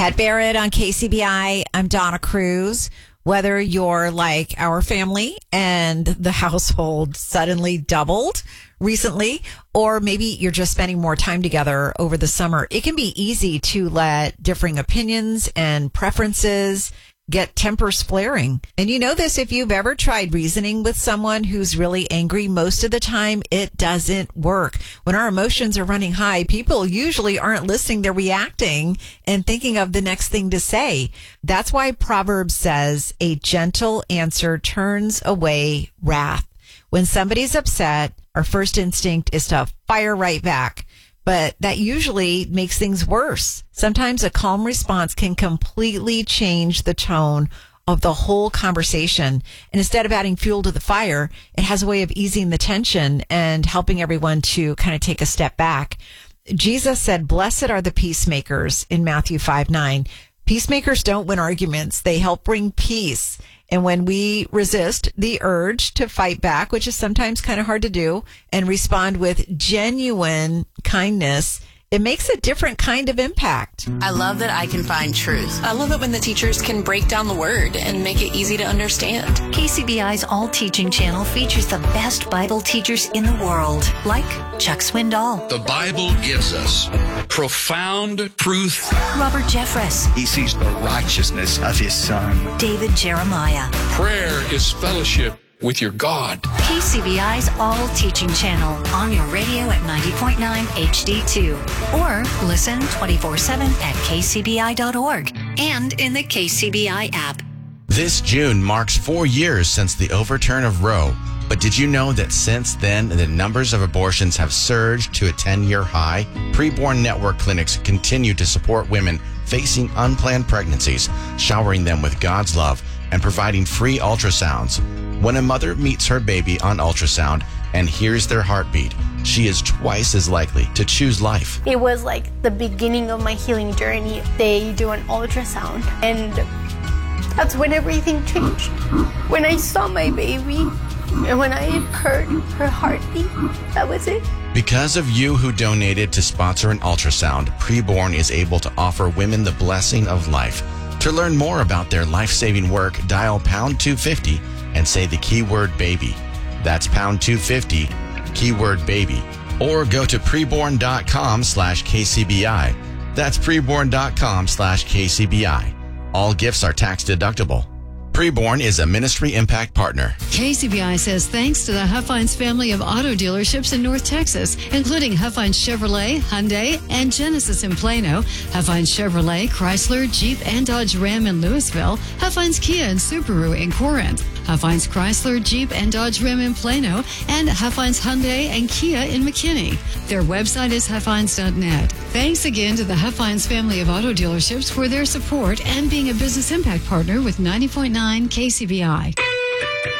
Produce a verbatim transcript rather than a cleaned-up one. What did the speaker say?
Pat Barrett on K C B I. I'm Donna Cruz. Whether you're like our family and the household suddenly doubled recently, or maybe you're just spending more time together over the summer, it can be easy to let differing opinions and preferences get tempers flaring. And you know this, if you've ever tried reasoning with someone who's really angry, most of the time it doesn't work. When our emotions are running high, people usually aren't listening. They're reacting and thinking of the next thing to say. That's why Proverbs says a gentle answer turns away wrath. When somebody's upset, our first instinct is to fire right back. But that usually makes things worse. Sometimes a calm response can completely change the tone of the whole conversation. And instead of adding fuel to the fire, it has a way of easing the tension and helping everyone to kind of take a step back. Jesus said, "Blessed are the peacemakers" in Matthew five nine. Peacemakers don't win arguments. They help bring peace. And when we resist the urge to fight back, which is sometimes kind of hard to do, and respond with genuine kindness, it makes a different kind of impact. I love that I can find truth. I love it when the teachers can break down the word and make it easy to understand. K C B I's All Teaching channel features the best Bible teachers in the world, like Chuck Swindoll. The Bible gives us profound truth. Robert Jeffress. He sees the righteousness of his son. David Jeremiah. Prayer is fellowship with your God. K C B I's All Teaching channel on your radio at ninety point nine H D two. Or listen twenty-four seven at K C B I dot org and in the K C B I app. This June marks four years since the overturn of Roe. But did you know that since then, the numbers of abortions have surged to a ten-year high? Preborn Network clinics continue to support women facing unplanned pregnancies, showering them with God's love and providing free ultrasounds. When a mother meets her baby on ultrasound and hears their heartbeat, she is twice as likely to choose life. It was like the beginning of my healing journey. They do an ultrasound, and that's when everything changed. When I saw my baby and when I heard her heartbeat, that was it. Because of you who donated to sponsor an ultrasound, Preborn is able to offer women the blessing of life. To learn more about their life-saving work, dial pound two fifty and say the keyword baby. That's pound two fifty, keyword baby. Or go to preborn.com slash KCBI. That's preborn.com slash KCBI. All gifts are tax deductible. Preborn is a Ministry Impact Partner. K C B I says thanks to the Huffines family of auto dealerships in North Texas, including Huffines Chevrolet, Hyundai, and Genesis in Plano, Huffines Chevrolet, Chrysler, Jeep, and Dodge Ram in Louisville, Huffines Kia and Subaru in Corinth, Huffines Chrysler, Jeep, and Dodge Ram in Plano, and Huffines Hyundai and Kia in McKinney. Their website is huffines dot net. Thanks again to the Huffines family of auto dealerships for their support and being a business impact partner with ninety point nine K C B I.